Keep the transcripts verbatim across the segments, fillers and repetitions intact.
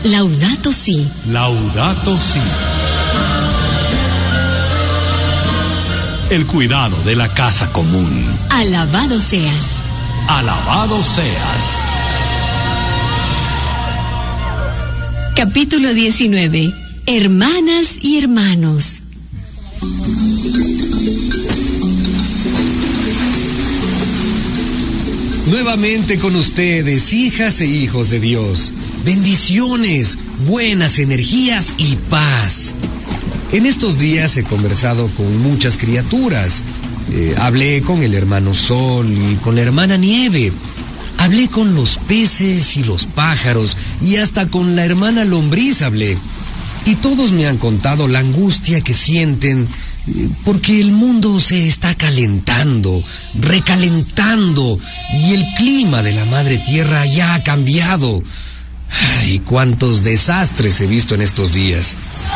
Laudato Si. Laudato Si. El cuidado de la casa común. Alabado seas. Alabado seas. Capítulo diecinueve. Hermanas y hermanos. Nuevamente con ustedes, hijas e hijos de Dios. Bendiciones, buenas energías y paz. En estos días he conversado con muchas criaturas. Eh, hablé con el hermano Sol y con la hermana Nieve. Hablé con los peces y los pájaros y hasta con la hermana Lombriz hablé. Y todos me han contado la angustia que sienten eh, porque el mundo se está calentando, recalentando y el clima de la madre tierra ya ha cambiado. Ay, cuántos desastres he visto en estos días.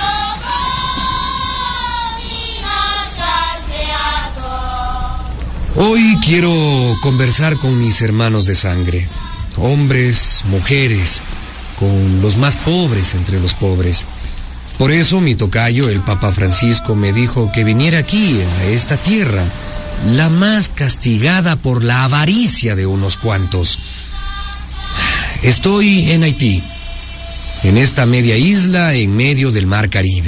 Hoy quiero conversar con mis hermanos de sangre, hombres, mujeres, con los más pobres entre los pobres. Por eso mi tocayo, el Papa Francisco, me dijo que viniera aquí, a esta tierra, la más castigada por la avaricia de unos cuantos. Estoy en Haití, en esta media isla en medio del mar Caribe.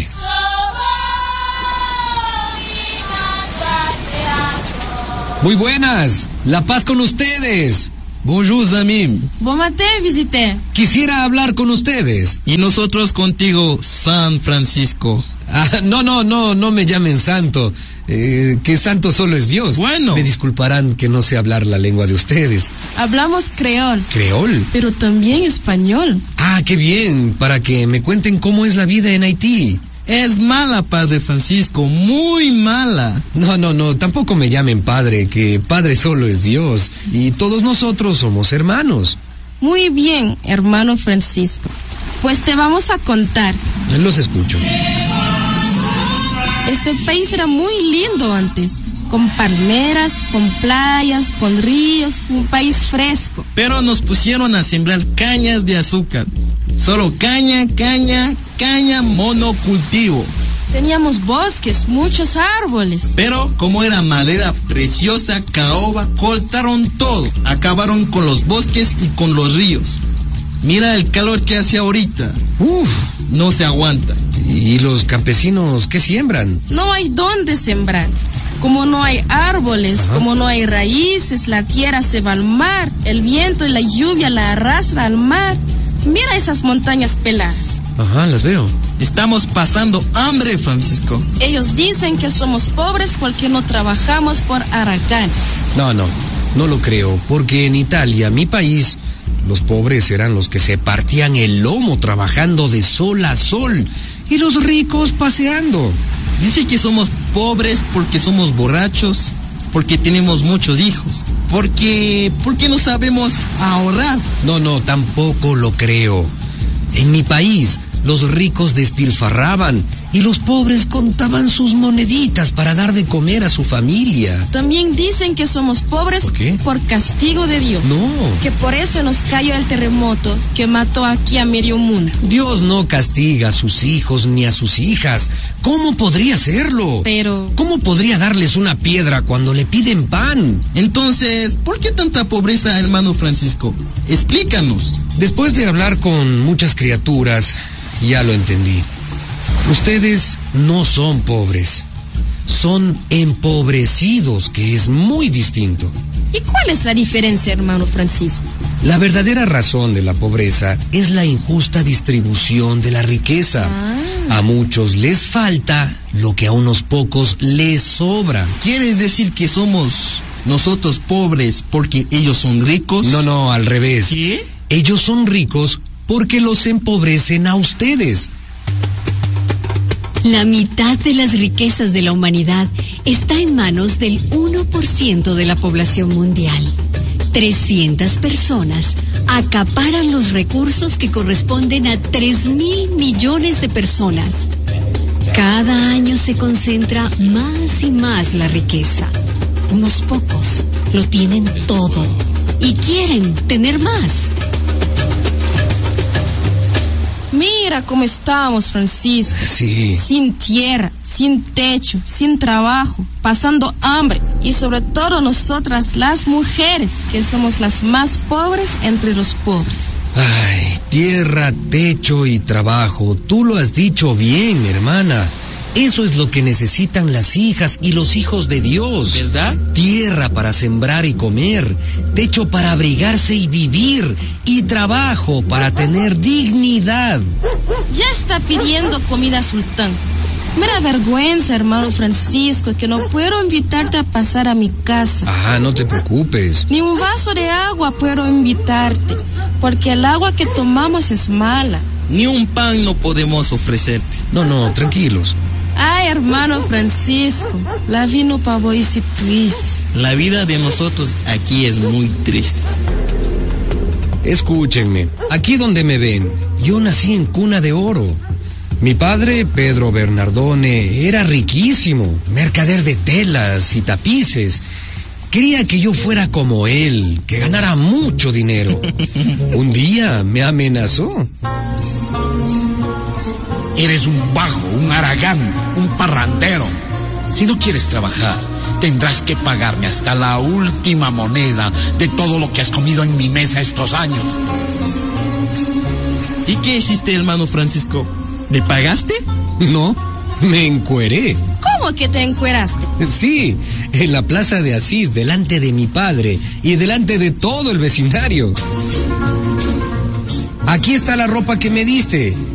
Muy buenas, la paz con ustedes. Bonjour, amis. Bon matin, visité. Quisiera hablar con ustedes. Y nosotros contigo, San Francisco. Ah, no, no, no, no me llamen santo. Eh, que santo solo es Dios. Bueno. Me disculparán que no sé hablar la lengua de ustedes. Hablamos creol. ¿Creol? Pero también español. Ah, qué bien, para que me cuenten cómo es la vida en Haití. Es mala, Padre Francisco, muy mala. No, no, no, tampoco me llamen padre, que padre solo es Dios, y todos nosotros somos hermanos. Muy bien, hermano Francisco. Pues te vamos a contar. Los escucho. Este país era muy lindo antes, con palmeras, con playas, con ríos, un país fresco. Pero nos pusieron a sembrar cañas de azúcar. Solo caña, caña, caña, monocultivo. Teníamos bosques, muchos árboles. Pero como era madera preciosa, caoba, cortaron todo. Acabaron con los bosques y con los ríos. Mira el calor que hace ahorita. Uf, no se aguanta. ¿Y los campesinos qué siembran? No hay dónde sembrar. Como no hay árboles, Ajá. como no hay raíces, la tierra se va al mar. El viento y la lluvia la arrastra al mar. Mira esas montañas peladas. Ajá, las veo. Estamos pasando hambre, Francisco. Ellos dicen que somos pobres porque no trabajamos por huracanes. No, no, no lo creo, porque en Italia, mi país, los pobres eran los que se partían el lomo trabajando de sol a sol y los ricos paseando. Dice que somos pobres porque somos borrachos, porque tenemos muchos hijos, porque, porque no sabemos ahorrar. No, no, tampoco lo creo. En mi país, los ricos despilfarraban y los pobres contaban sus moneditas para dar de comer a su familia. También dicen que somos pobres ¿Por qué? por castigo de Dios. No. Que por eso nos cayó el terremoto que mató aquí a medio mundo. Dios no castiga a sus hijos ni a sus hijas. ¿Cómo podría hacerlo? Pero... ¿Cómo podría darles una piedra cuando le piden pan? Entonces, ¿por qué tanta pobreza, hermano Francisco? Explícanos. Después de hablar con muchas criaturas, ya lo entendí. Ustedes no son pobres, son empobrecidos, que es muy distinto. ¿Y cuál es la diferencia, hermano Francisco? La verdadera razón de la pobreza es la injusta distribución de la riqueza. Ah. A muchos les falta lo que a unos pocos les sobra. ¿Quieres decir que somos nosotros pobres porque ellos son ricos? No, no, al revés. ¿Qué? Ellos son ricos porque los empobrecen a ustedes. La mitad de las riquezas de la humanidad está en manos del uno por ciento de la población mundial. trescientas personas acaparan los recursos que corresponden a tres mil millones de personas. Cada año se concentra más y más la riqueza. Unos pocos lo tienen todo y quieren tener más. Mira cómo estamos, Francisco. Sí. Sin tierra, sin techo, sin trabajo, pasando hambre. Y sobre todo nosotras las mujeres, que somos las más pobres entre los pobres. Ay, tierra, techo y trabajo. Tú lo has dicho bien, hermana. Eso es lo que necesitan las hijas y los hijos de Dios. ¿Verdad? Tierra para sembrar y comer, techo para abrigarse y vivir, y trabajo para tener dignidad. Ya está pidiendo comida, Sultán. Me da vergüenza, hermano Francisco, que no puedo invitarte a pasar a mi casa. Ah, no te preocupes. Ni un vaso de agua puedo invitarte, porque el agua que tomamos es mala. Ni un pan no podemos ofrecerte. No, no, tranquilos. Ay, hermano Francisco, la vida no pavo y si pues. La vida de nosotros aquí es muy triste. Escúchenme, aquí donde me ven, yo nací en cuna de oro. Mi padre, Pedro Bernardone, era riquísimo, mercader de telas y tapices. Quería que yo fuera como él, que ganara mucho dinero. Un día me amenazó. Eres un vago, un haragán, un parrandero. Si no quieres trabajar, tendrás que pagarme hasta la última moneda de todo lo que has comido en mi mesa estos años. ¿Y qué hiciste, hermano Francisco? ¿Le pagaste? No, me encueré. ¿Cómo que te encueraste? Sí, en la plaza de Asís, delante de mi padre y delante de todo el vecindario. Aquí está la ropa que me diste.